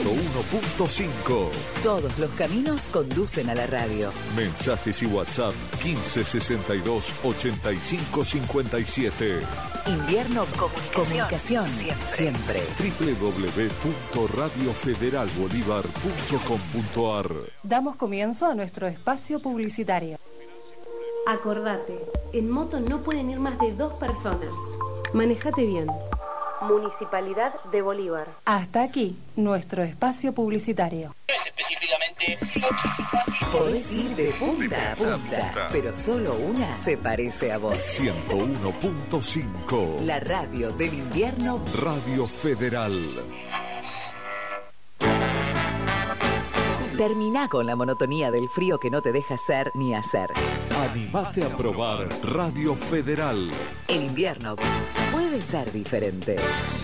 101.5. Todos los caminos conducen a la radio. Mensajes y WhatsApp 1562 85 57. Invierno Comunicación. Siempre. www.radiofederalbolívar.com.ar. Damos comienzo a nuestro espacio publicitario. Acordate, en moto no pueden ir más de 2 personas. Manejate bien. Municipalidad de Bolívar. Hasta aquí, nuestro espacio publicitario. Específicamente, Podés ir de punta a punta, pero solo una se parece a vos. 101.5. La radio del invierno. Radio Federal. Terminá con la monotonía del frío que no te deja ser ni hacer. Animate a probar Radio Federal. El invierno puede ser diferente.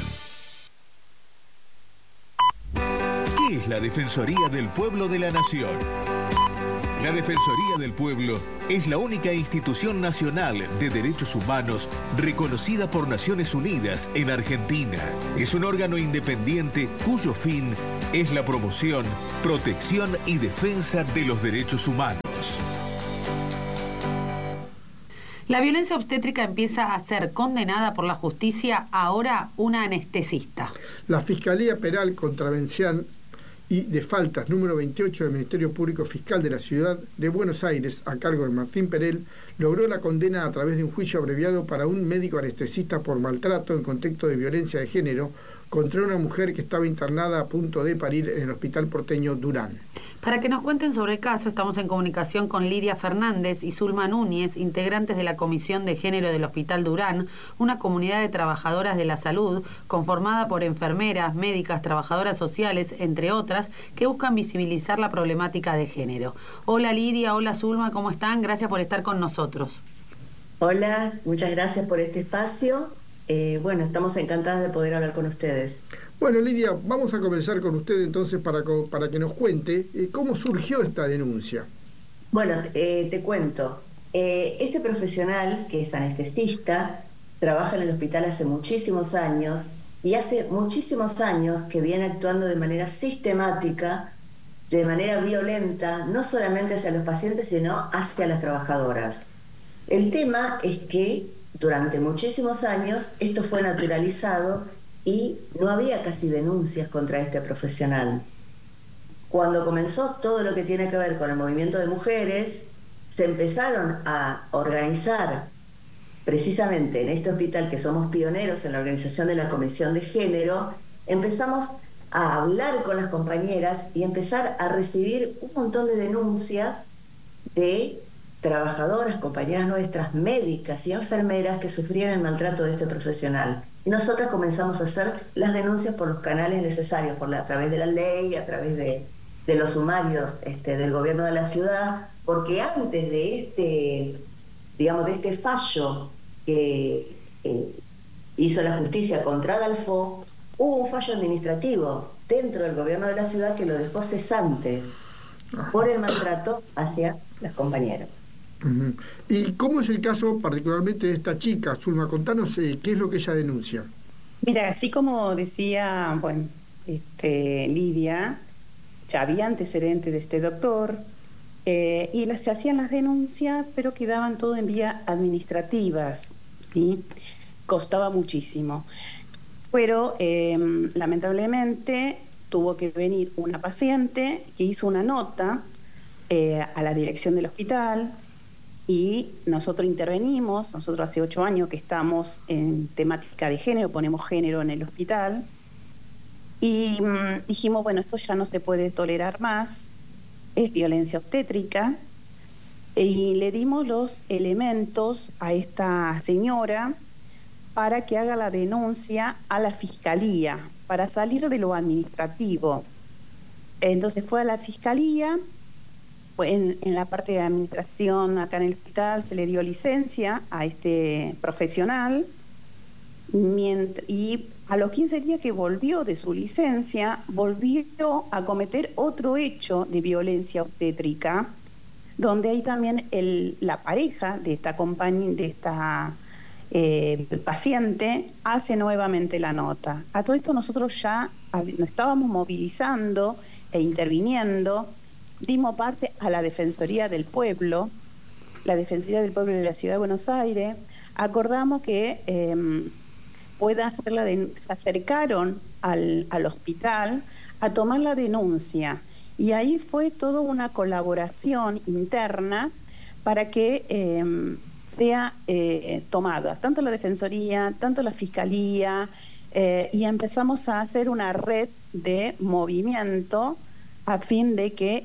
¿Qué es la Defensoría del Pueblo de la Nación? La Defensoría del Pueblo es la única institución nacional de derechos humanos reconocida por Naciones Unidas en Argentina. Es un órgano independiente cuyo fin es la promoción, protección y defensa de los derechos humanos. La violencia obstétrica empieza a ser condenada por la justicia, ahora una anestesista. La Fiscalía Penal Contravención y de Faltas número 28 del Ministerio Público Fiscal de la Ciudad de Buenos Aires, a cargo de Martín Perel, logró la condena a través de un juicio abreviado para un médico anestesista por maltrato en contexto de violencia de género contra una mujer que estaba internada a punto de parir en el Hospital Porteño Durán. Para que nos cuenten sobre el caso, estamos en comunicación con Lidia Fernández y Zulma Núñez, integrantes de la Comisión de Género del Hospital Durán, una comunidad de trabajadoras de la salud conformada por enfermeras, médicas, trabajadoras sociales, entre otras, que buscan visibilizar la problemática de género. Hola Lidia, hola Zulma, ¿cómo están? Gracias por estar con nosotros. Hola, muchas gracias por este espacio. Bueno, estamos encantadas de poder hablar con ustedes. Bueno, Lidia, vamos a comenzar con usted entonces para que nos cuente cómo surgió esta denuncia. Bueno, te cuento. Este profesional, que es anestesista, trabaja en el hospital hace muchísimos años y hace muchísimos años que viene actuando de manera sistemática, de manera violenta, no solamente hacia los pacientes, sino hacia las trabajadoras. El tema es que durante muchísimos años esto fue naturalizado y no había casi denuncias contra este profesional. Cuando comenzó todo lo que tiene que ver con el movimiento de mujeres, se empezaron a organizar precisamente en este hospital, que somos pioneros en la organización de la Comisión de Género, empezamos a hablar con las compañeras y empezar a recibir un montón de denuncias de trabajadoras, compañeras nuestras, médicas y enfermeras que sufrían el maltrato de este profesional. Y nosotras comenzamos a hacer las denuncias por los canales necesarios, a través de la ley, a través de los sumarios del gobierno de la ciudad, porque antes de este fallo que hizo la justicia contra Adalfo, hubo un fallo administrativo dentro del gobierno de la ciudad que lo dejó cesante por el maltrato hacia las compañeras. Uh-huh. ¿Y cómo es el caso particularmente de esta chica? Zulma, contanos qué es lo que ella denuncia. Mira, así como decía Lidia, ya había antecedentes de este doctor y se hacían las denuncias, pero quedaban todo en vía administrativas, ¿sí? Costaba muchísimo. Pero lamentablemente tuvo que venir una paciente que hizo una nota a la dirección del hospital, y nosotros intervenimos. Nosotros hace 8 años que estamos en temática de género, ponemos género en el hospital, y dijimos, bueno, esto ya no se puede tolerar más, es violencia obstétrica, y le dimos los elementos a esta señora para que haga la denuncia a la fiscalía, para salir de lo administrativo. Entonces fue a la fiscalía. En la parte de administración acá en el hospital se le dio licencia a este profesional, y a los 15 días que volvió de su licencia, volvió a cometer otro hecho de violencia obstétrica, donde ahí también la pareja de esta paciente hace nuevamente la nota. A todo esto nosotros ya nos estábamos movilizando e interviniendo, dimos parte a la Defensoría del Pueblo, la Defensoría del Pueblo de la Ciudad de Buenos Aires, acordamos que se acercaron al hospital a tomar la denuncia, y ahí fue toda una colaboración interna para que sea tomada, tanto la Defensoría, tanto la Fiscalía, y empezamos a hacer una red de movimiento a fin de que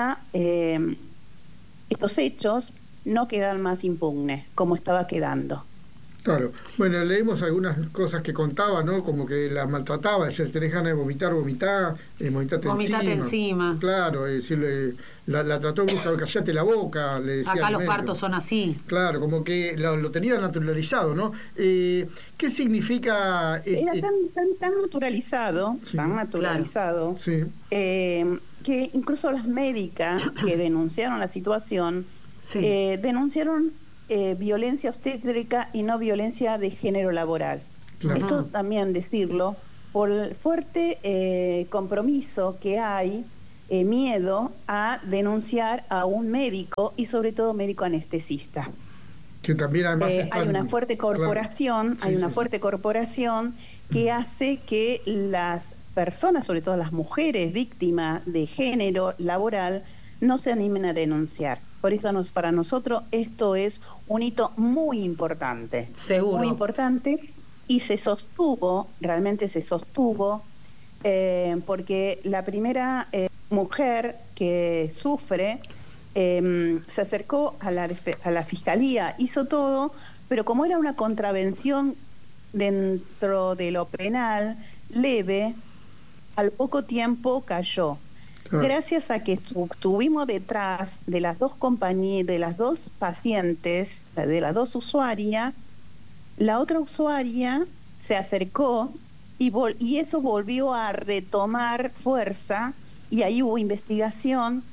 estos hechos no quedan más impugnes, como estaba quedando. Claro. Bueno, leímos algunas cosas que contaba, ¿no? Como que la maltrataba, decía, si tenés ganas de vomitar, vomitate encima. Claro, es decir, la trató brusca, callate la boca, le decía. Acá los partos son así. Claro, como que lo tenía naturalizado, ¿no? ¿Qué significa...? Era tan naturalizado, sí, claro, sí, que incluso las médicas que denunciaron la situación, sí, denunciaron violencia obstétrica y no violencia de género laboral. Claro. Esto también decirlo, por el fuerte compromiso que hay, miedo a denunciar a un médico y sobre todo médico anestesista. Que también además hay una fuerte corporación, claro, sí, fuerte corporación que hace que las personas, sobre todo las mujeres víctimas de género laboral, no se animen a denunciar. Por eso para nosotros esto es un hito muy importante. Seguro. Muy importante, y realmente se sostuvo, porque la primera mujer que sufre se acercó a la Fiscalía, hizo todo, pero como era una contravención dentro de lo penal leve, al poco tiempo cayó. Gracias a que estuvimos detrás de las dos compañías, de las dos pacientes, de las dos usuarias, la otra usuaria se acercó y eso volvió a retomar fuerza, y ahí hubo investigación,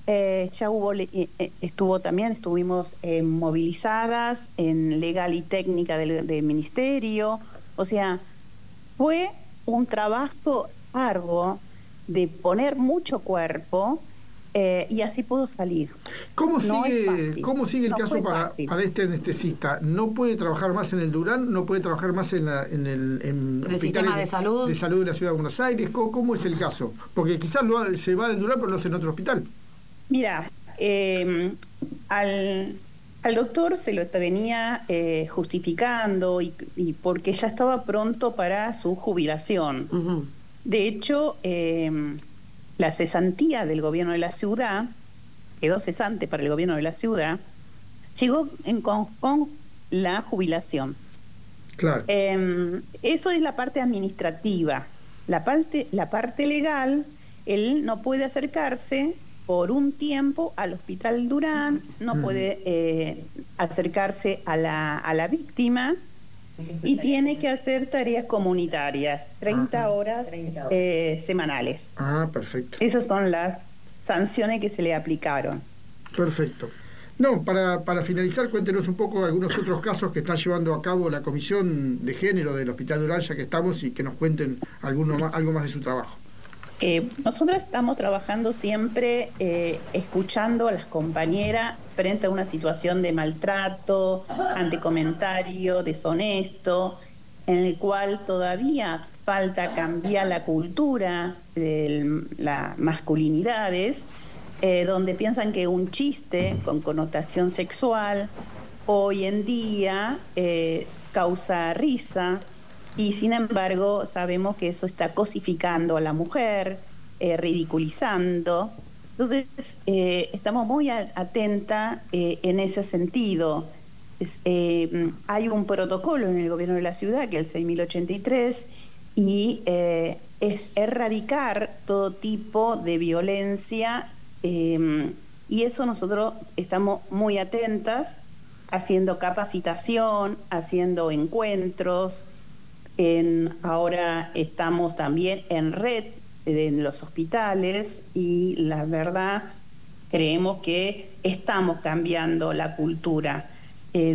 estuvimos movilizadas en legal y técnica del ministerio, o sea, fue un trabajo arduo de poner mucho cuerpo, y así pudo salir. ¿Cómo sigue el caso para este anestesista? ¿No puede trabajar más en el Durán? ¿No puede trabajar más en el sistema de salud de la Ciudad de Buenos Aires? ¿Cómo es el caso? Porque quizás se va del Durán, pero no es en otro hospital. Mira, al doctor se lo venía justificando y porque ya estaba pronto para su jubilación. Uh-huh. De hecho, la cesantía del gobierno de la ciudad, quedó cesante para el gobierno de la ciudad, llegó con la jubilación. Claro. Eso es la parte administrativa. La parte legal, él no puede acercarse por un tiempo al Hospital Durán, no puede acercarse a la víctima, y tiene que hacer tareas comunitarias, 30 horas semanales. Ah, perfecto. Esas son las sanciones que se le aplicaron. Perfecto. No, para finalizar, cuéntenos un poco algunos otros casos que está llevando a cabo la Comisión de Género del Hospital Durán, ya que estamos, y que nos cuenten algo más de su trabajo. Nosotros estamos trabajando siempre escuchando a las compañeras frente a una situación de maltrato, ante comentario deshonesto, en el cual todavía falta cambiar la cultura de las masculinidades, donde piensan que un chiste con connotación sexual hoy en día causa risa, y sin embargo sabemos que eso está cosificando a la mujer, ridiculizando. Entonces estamos muy atentas en ese sentido. Hay un protocolo en el gobierno de la ciudad, que es el 6083, y es erradicar todo tipo de violencia, y eso nosotros estamos muy atentas, haciendo capacitación, haciendo encuentros. Ahora estamos también en red en los hospitales, y la verdad creemos que estamos cambiando la cultura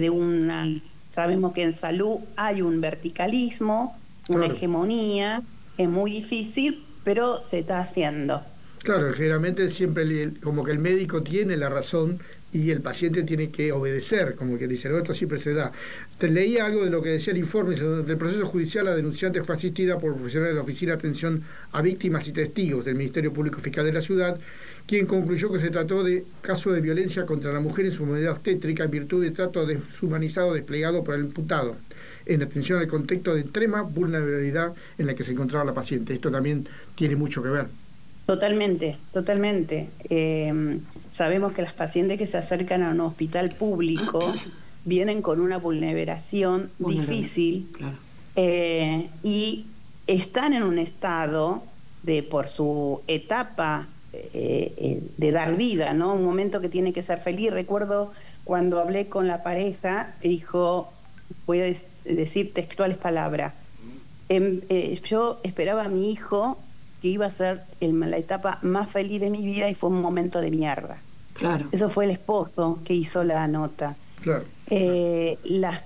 sabemos que en salud hay un verticalismo, una hegemonía, Es muy difícil, pero se está haciendo. Claro, generalmente siempre como que el médico tiene la razón y el paciente tiene que obedecer, como que dice, no, esto siempre se da. Te leía algo de lo que decía el informe del proceso judicial. La denunciante fue asistida por profesionales de la Oficina de Atención a Víctimas y Testigos del Ministerio Público Fiscal de la Ciudad, quien concluyó que se trató de caso de violencia contra la mujer en su modalidad obstétrica en virtud de trato deshumanizado desplegado por el imputado, en atención al contexto de extrema vulnerabilidad en la que se encontraba la paciente. Esto también tiene mucho que ver. Totalmente, totalmente. Sabemos que las pacientes que se acercan a un hospital público vienen con una vulneración difícil, claro. Y están en un estado por su etapa de dar vida, ¿no? Un momento que tiene que ser feliz. Recuerdo cuando hablé con la pareja, dijo, voy a decir textuales palabras, yo esperaba a mi hijo que iba a ser la etapa más feliz de mi vida y fue un momento de mierda. Claro. Eso fue el esposo que hizo la nota. Claro. Las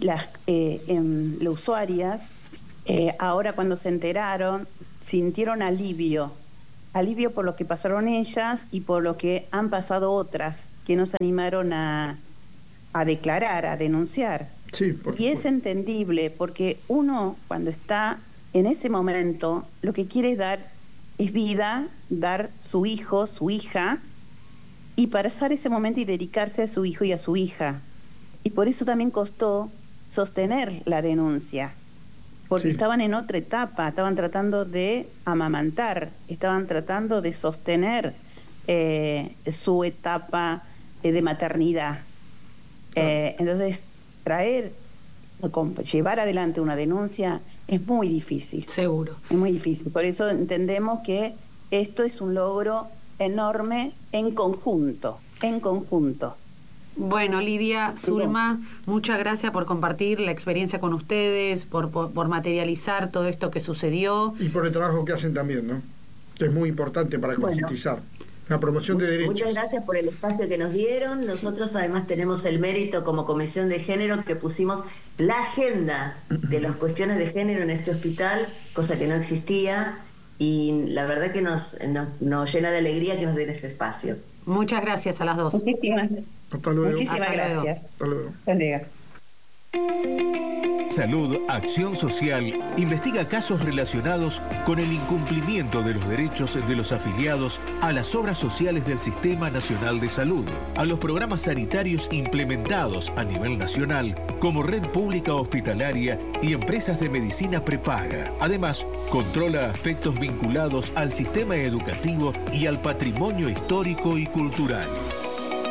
usuarias, ahora cuando se enteraron, sintieron alivio por lo que pasaron ellas y por lo que han pasado otras que no se animaron a declarar, a denunciar. Sí, por supuesto. Y es entendible, porque uno cuando está en ese momento lo que quiere dar es vida, dar su hijo, su hija, y pasar ese momento y dedicarse a su hijo y a su hija. Y por eso también costó sostener la denuncia, porque estaban en otra etapa, estaban tratando de amamantar, estaban tratando de sostener su etapa de maternidad. Entonces, llevar adelante una denuncia es muy difícil. Seguro. Es muy difícil. Por eso entendemos que esto es un logro enorme en conjunto. Bueno, Lidia, Zulma, muchas gracias por compartir la experiencia con ustedes, por materializar todo esto que sucedió. Y por el trabajo que hacen también, ¿no? Que es muy importante para concientizar. La promoción de derechos. Muchas gracias por el espacio que nos dieron. Nosotros además tenemos el mérito como Comisión de Género que pusimos la agenda de las cuestiones de género en este hospital, cosa que no existía, y la verdad que nos llena de alegría que nos den ese espacio. Muchas gracias a las dos. Muchísimas Hasta gracias. Hasta luego. Salud Acción Social investiga casos relacionados con el incumplimiento de los derechos de los afiliados a las obras sociales del Sistema Nacional de Salud, a los programas sanitarios implementados a nivel nacional como Red Pública Hospitalaria y empresas de medicina prepaga. Además, controla aspectos vinculados al sistema educativo y al patrimonio histórico y cultural.